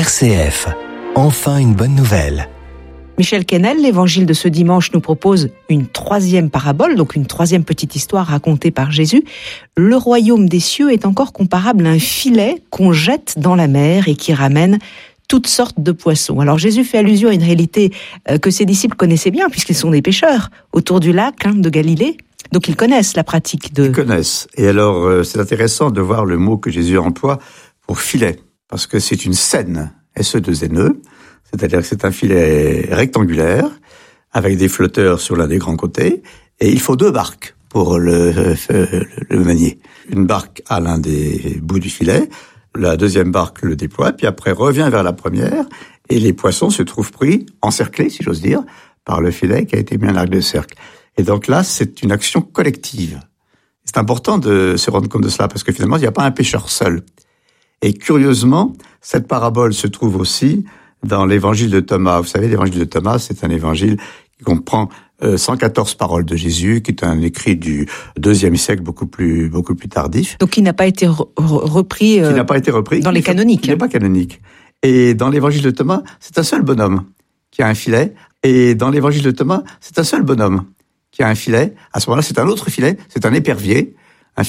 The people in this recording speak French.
RCF, enfin une bonne nouvelle. Michel Quesnel, l'évangile de ce dimanche nous propose une troisième parabole, donc une troisième petite histoire racontée par Jésus. Le royaume des cieux est encore comparable à un filet qu'on jette dans la mer et qui ramène toutes sortes de poissons. Alors Jésus fait allusion à une réalité que ses disciples connaissaient bien, puisqu'ils sont des pêcheurs autour du lac de Galilée. Donc ils connaissent la pratique de... Ils connaissent. Et alors c'est intéressant de voir le mot que Jésus emploie pour filet, parce que c'est une senne, S-E-2-N-E, c'est-à-dire que c'est un filet rectangulaire, avec des flotteurs sur l'un des grands côtés, et il faut 2 barques pour le manier. Une barque à l'un des bouts du filet, la deuxième barque le déploie, puis après revient vers la première, et les poissons se trouvent pris, encerclés, si j'ose dire, par le filet qui a été mis en arc de cercle. Et donc là, c'est une action collective. C'est important de se rendre compte de cela, parce que finalement, il n'y a pas un pêcheur seul. Et curieusement, cette parabole se trouve aussi dans l'évangile de Thomas. Vous savez, l'évangile de Thomas, c'est un évangile qui comprend 114 paroles de Jésus, qui est un écrit du IIe siècle, beaucoup plus tardif. Donc il n'a pas été repris dans les canoniques. Il n'est pas canonique. Et dans l'évangile de Thomas, c'est un seul bonhomme qui a un filet. Et dans l'évangile de Thomas, c'est un seul bonhomme qui a un filet. À ce moment-là, c'est un autre filet, c'est un épervier.